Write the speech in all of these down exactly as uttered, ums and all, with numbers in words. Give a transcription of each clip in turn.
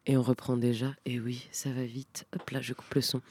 Et on reprend déjà. Et oui, ça va vite. Hop là, je coupe le son.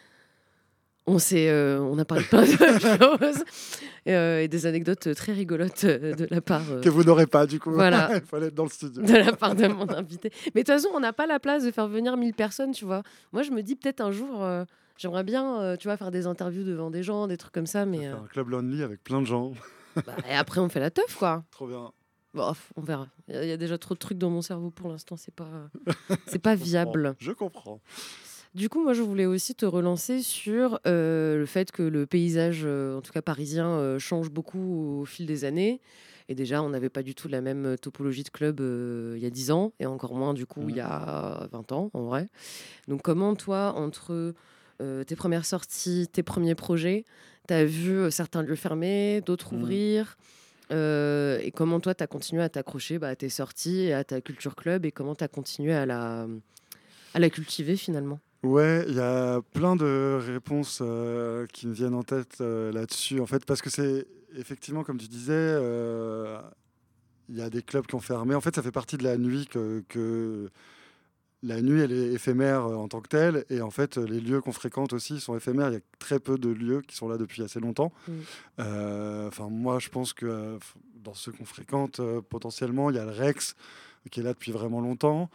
On, s'est, euh, on a parlé de plein de choses et, euh, et des anecdotes très rigolotes euh, de la part... euh, Que vous n'aurez pas, du coup. voilà, Il fallait être dans le studio. de la part de mon invité. Mais de toute façon, on n'a pas la place de faire venir mille personnes, tu vois. Moi, je me dis peut-être un jour, euh, j'aimerais bien, euh, tu vois, faire des interviews devant des gens, des trucs comme ça, mais... Faire euh, un club lonely avec plein de gens. bah, et après, on fait la teuf, quoi. Trop bien. Bon, on verra. Il y, a- il y a déjà trop de trucs dans mon cerveau pour l'instant, c'est pas, c'est pas Je comprends. viable. Je comprends. Du coup, moi, je voulais aussi te relancer sur euh, le fait que le paysage, euh, en tout cas parisien, euh, change beaucoup au fil des années. Et déjà, on n'avait pas du tout la même topologie de club euh, il y a dix ans, et encore moins, du coup, il y Mhm. a vingt ans, en vrai. Donc, comment, toi, entre euh, tes premières sorties, tes premiers projets, tu as vu euh, certains lieux fermer, d'autres Mhm. ouvrir euh, et comment, toi, tu as continué à t'accrocher bah, à tes sorties et à ta culture club, et comment tu as continué à la, à la cultiver, finalement? Ouais, il y a plein de réponses euh, qui me viennent en tête euh, là-dessus, en fait, parce que c'est effectivement, comme tu disais, euh, il y a des clubs qui ont fermé. En fait, ça fait partie de la nuit que, que la nuit, elle est éphémère euh, en tant que telle, et en fait, les lieux qu'on fréquente aussi sont éphémères. Il y a très peu de lieux qui sont là depuis assez longtemps. Mm. Euh, Enfin, moi, je pense que euh, dans ceux qu'on fréquente, euh, potentiellement, il y a le Rex qui est là depuis vraiment longtemps.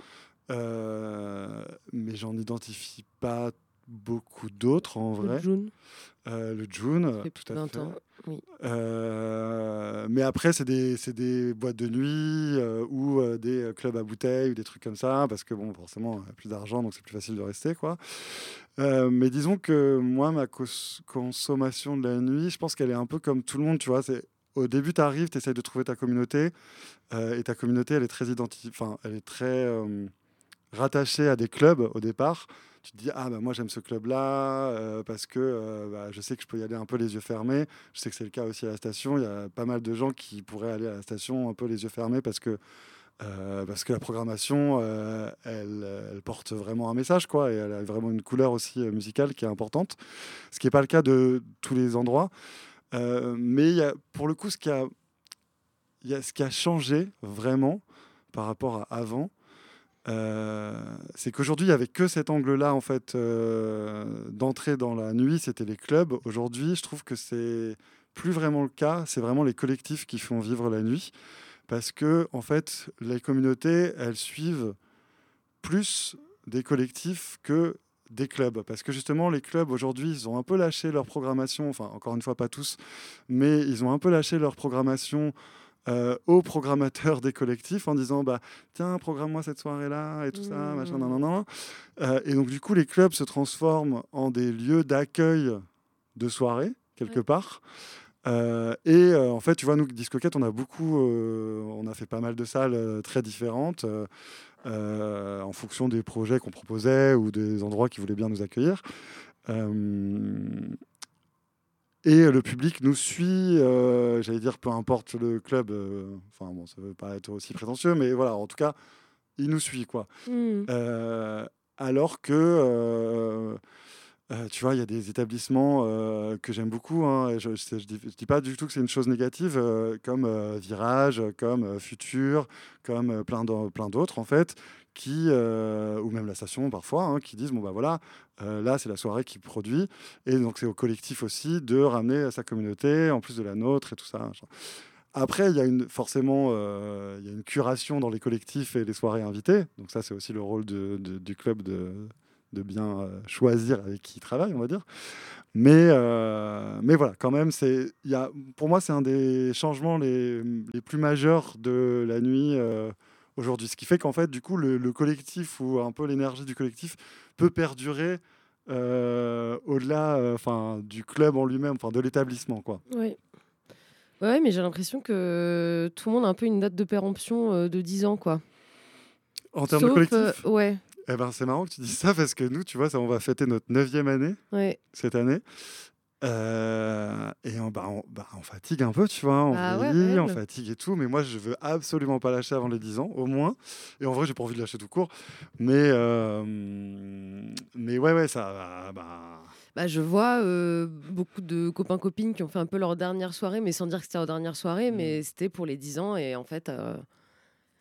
Euh, mais j'en identifie pas beaucoup d'autres en Le vrai. June, Euh, le June, ça euh, fait plus tout de à vingt fait. ans. Oui. Euh, mais après, c'est des, c'est des boîtes de nuit euh, ou euh, des clubs à bouteilles ou des trucs comme ça, parce que bon, forcément, il y a plus d'argent, donc c'est plus facile de rester, quoi. Euh, mais disons que moi, ma cons- consommation de la nuit, je pense qu'elle est un peu comme tout le monde, tu vois. C'est, au début, tu arrives, tu essayes de trouver ta communauté, euh, et ta communauté, elle est très identi- enfin, elle est très euh, rattaché à des clubs au départ. Tu te dis, ah bah moi j'aime ce club-là euh, parce que euh, bah, je sais que je peux y aller un peu les yeux fermés. Je sais que c'est le cas aussi à la station. Il y a pas mal de gens qui pourraient aller à la station un peu les yeux fermés parce que, euh, parce que la programmation, euh, elle, elle porte vraiment un message, quoi, et elle a vraiment une couleur aussi euh, musicale qui est importante. Ce qui n'est pas le cas de tous les endroits. Euh, mais il y a, pour le coup, ce qui a, il y a, ce qui a changé vraiment par rapport à avant, euh, c'est qu'aujourd'hui, il n'y avait que cet angle-là, en fait, euh, d'entrer dans la nuit, c'était les clubs. Aujourd'hui, je trouve que c'est plus vraiment le cas. C'est vraiment les collectifs qui font vivre la nuit. Parce que, en fait, les communautés, elles suivent plus des collectifs que des clubs. Parce que justement, les clubs, aujourd'hui, ils ont un peu lâché leur programmation. Enfin, encore une fois, pas tous, mais ils ont un peu lâché leur programmation euh, aux programmateurs des collectifs en disant bah tiens programme-moi cette soirée là et tout ça machin nan, Mmh. nan, nan. Euh, et donc du coup les clubs se transforment en des lieux d'accueil de soirée quelque Ouais. part. Euh, et euh, en fait tu vois nous Discoquette on a beaucoup euh, on a fait pas mal de salles euh, très différentes euh, euh, en fonction des projets qu'on proposait ou des endroits qui voulaient bien nous accueillir. Euh, Et le public nous suit, euh, j'allais dire, peu importe le club. euh, Enfin, bon, ça ne veut pas être aussi prétentieux, mais voilà, en tout cas, il nous suit, quoi. Mmh. Euh, alors que, euh, euh, tu vois, il y a des établissements euh, que j'aime beaucoup, hein, et je ne je, je dis, je dis pas du tout que c'est une chose négative, euh, comme euh, Virage, comme euh, Futur, comme euh, plein d'en- plein d'autres, en fait, qui, euh, ou même la station parfois, hein, qui disent, bon, bah voilà, euh, là, c'est la soirée qui produit, et donc c'est au collectif aussi de ramener sa communauté, en plus de la nôtre et tout ça. Machin. Après, il y a une, forcément, euh, il y a une curation dans les collectifs et les soirées invitées, donc ça, c'est aussi le rôle de- de- du club de de bien euh, choisir avec qui il travaille, on va dire. Mais, euh, mais voilà, quand même, c'est, il y a, pour moi, c'est un des changements les, les plus majeurs de la nuit euh, aujourd'hui. Ce qui fait qu'en fait, du coup, le, le collectif ou un peu l'énergie du collectif peut perdurer euh, au-delà euh, enfin, du club en lui-même, enfin, de l'établissement, quoi. Ouais. Ouais, mais j'ai l'impression que tout le monde a un peu une date de péremption euh, de dix ans, quoi. En termes de Sauf, euh, collectif, ouais, eh ben, c'est marrant que tu dis ça parce que nous, tu vois, ça, on va fêter notre neuvième année ouais. cette année. Euh, et on, bah, on, bah, on fatigue un peu, tu vois, on Bah ouais, vieillit, on réel. fatigue et tout, mais moi je veux absolument pas lâcher avant les dix ans, au moins. Et en vrai, j'ai pas envie de lâcher tout court. Mais, euh, mais ouais, ouais, ça. Bah, Bah, je vois euh, beaucoup de copains-copines qui ont fait un peu leur dernière soirée, mais sans dire que c'était leur dernière soirée, hmm. mais c'était pour les dix ans, et en fait, euh,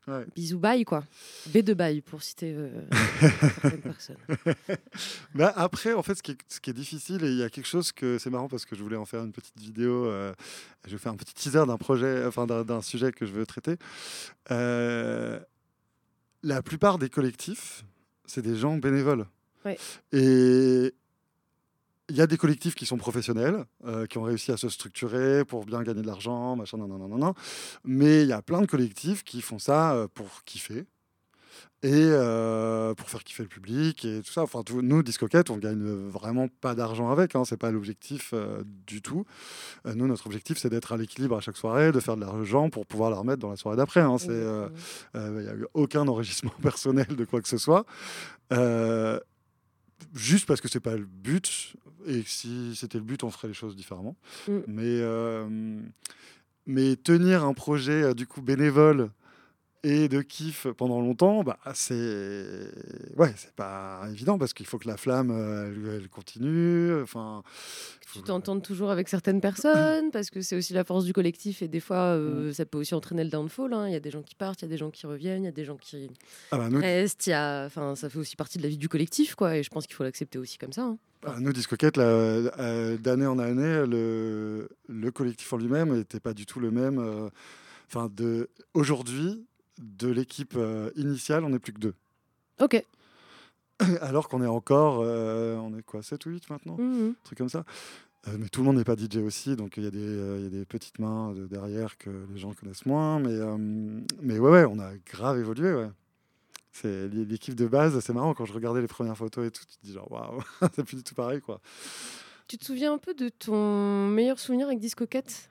Ouais. Bisous, bye, quoi. B de bye, pour citer euh, certaines personnes. Bah, après, en fait, ce qui est, ce qui est difficile, et il y a quelque chose que c'est marrant parce que je voulais en faire une petite vidéo, euh, je vais faire un petit teaser d'un projet, enfin d'un, d'un sujet que je veux traiter. Euh, la plupart des collectifs, c'est des gens bénévoles. Ouais. Et il y a des collectifs qui sont professionnels, euh, qui ont réussi à se structurer pour bien gagner de l'argent, machin, non, non, non, non, non. Mais il y a plein de collectifs qui font ça euh, pour kiffer et euh, pour faire kiffer le public et tout ça. Enfin, tout- nous, Discoquette, on gagne vraiment pas d'argent avec, hein, c'est pas l'objectif euh, du tout. Euh, nous, notre objectif, c'est d'être à l'équilibre à chaque soirée, de faire de l'argent pour pouvoir la remettre dans la soirée d'après. Hein. C'est, euh, euh, il n'y a eu aucun enrichissement personnel de quoi que ce soit. Euh, Juste parce que c'est pas le but, et que si c'était le but, on ferait les choses différemment. Mm. Mais, euh, mais tenir un projet euh, du coup bénévole et de kiff pendant longtemps, bah, c'est ouais, c'est pas évident parce qu'il faut que la flamme euh, elle, elle continue. Enfin, Tu t'entends toujours avec certaines personnes, parce que c'est aussi la force du collectif, et des fois, euh, Mm. ça peut aussi entraîner le downfall. hein. Il y a des gens qui partent, il y a des gens qui reviennent, il y a des gens qui ah bah, nous, restent. Il y a... enfin, ça fait aussi partie de la vie du collectif, quoi, et je pense qu'il faut l'accepter aussi comme ça. hein. ah, nous Discoquette, là, euh, d'année en année, le, le collectif en lui-même n'était pas du tout le même. euh, Enfin, de aujourd'hui, de l'équipe euh, initiale, on n'est plus que deux. Ok. Alors qu'on est encore, euh, on est quoi, sept ou huit maintenant, Mhm. un truc comme ça. Euh, mais tout le monde n'est pas D J aussi, donc il y, a des, euh, il y a des petites mains de derrière que les gens connaissent moins. Mais, euh, mais ouais, ouais, on a grave évolué, ouais. C'est l'é- l'équipe de base, c'est marrant quand je regardais les premières photos et tout, tu te dis genre waouh, c'est plus du tout pareil, quoi. Tu te souviens un peu de ton meilleur souvenir avec Discoquette?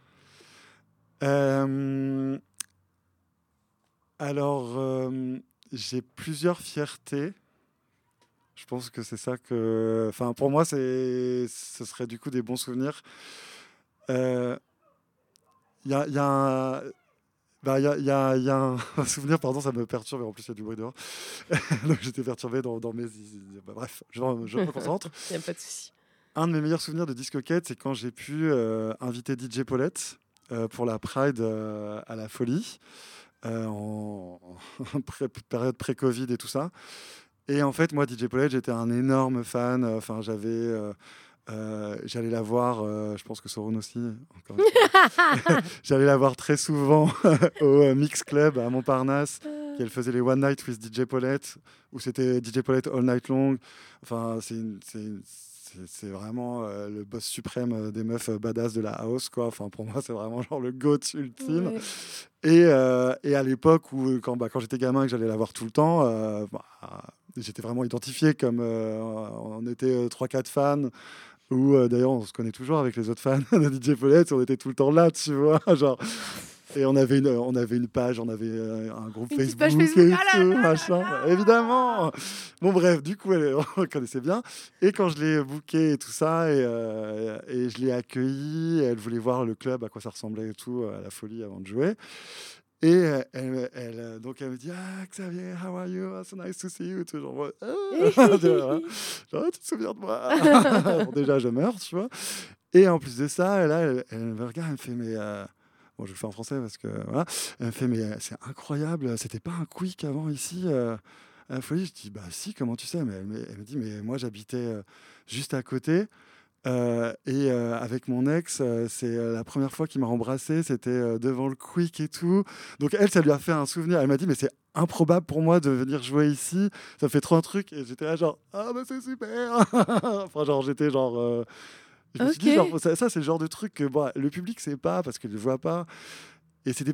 Euh, alors, euh, j'ai plusieurs fiertés. Je pense que c'est ça que. Enfin, pour moi, c'est, ce serait du coup des bons souvenirs. Euh, Il y a, il y a un. Bah, il y a, il y a- il y a un un souvenir, pardon, ça me perturbe, et en plus il y a du bruit dehors. Donc j'étais perturbé dans, dans mes. Bah, bref, je, je me concentre. Il n'y a pas de souci. Un de mes meilleurs souvenirs de Discoquette, c'est quand j'ai pu euh, inviter D J Paulette euh, pour la Pride euh, à la Folie, euh, en, en pré- période pré-Covid et tout ça. Et en fait, moi, D J Paulette, j'étais un énorme fan. Enfin, j'avais. euh, euh, j'allais la voir, euh, je pense que Sauron aussi, encore une fois. J'allais la voir très souvent au euh, Mix Club à Montparnasse, qu'elle faisait les One Night with D J Paulette, où c'était D J Paulette all night long. Enfin, c'est une- c'est une- c'est- c'est vraiment euh, le boss suprême euh, des meufs euh, badass de la house, quoi. Enfin, pour moi, c'est vraiment genre le GOAT ultime. Ouais. Et, euh, et à l'époque où, quand, bah, quand j'étais gamin, que j'allais la voir tout le temps, euh, bah, j'étais vraiment identifié comme euh, on était euh, trois quatre fans. Ou euh, d'ailleurs, on se connaît toujours avec les autres fans de D J Paulette, on était tout le temps là, tu vois. Genre, et on avait, une, on avait une page, on avait euh, un groupe Une petite Facebook, page Facebook, et ah là tout, là là machin. là. Évidemment. Bon, bref, du coup, elle, on le connaissait bien. Et quand je l'ai booké et tout ça, et, euh, et je l'ai accueillie, elle voulait voir le club, à quoi ça ressemblait et tout, à la Folie avant de jouer. Et euh, elle, elle, euh, donc elle me dit ah Xavier, how are you? Oh, so nice to see you. Tout, genre, moi, ah, genre, genre, tu te souviens de moi? Bon, déjà, je meurs, tu vois. Et en plus de ça, là, elle, elle me regarde, elle me fait mais euh, bon, je le fais en français parce que voilà. Elle me fait mais euh, c'est incroyable, c'était pas un quick avant ici. Euh, à la Folie, je dis bah si, comment tu sais? Mais elle, me elle me dit mais moi j'habitais euh, juste à côté. Euh, et euh, avec mon ex, euh, c'est euh, la première fois qu'il m'a embrassé, c'était euh, devant le Quick et tout. Donc elle, ça lui a fait un souvenir. Elle m'a dit, mais c'est improbable pour moi de venir jouer ici. Ça me fait trop un truc. Et j'étais là genre, ah bah c'est super. Enfin genre j'étais genre, euh, je me suis dit Ok. genre, ça, ça, c'est le genre de truc que bon, le public sait pas parce qu'il ne le voit pas. Et c'est des,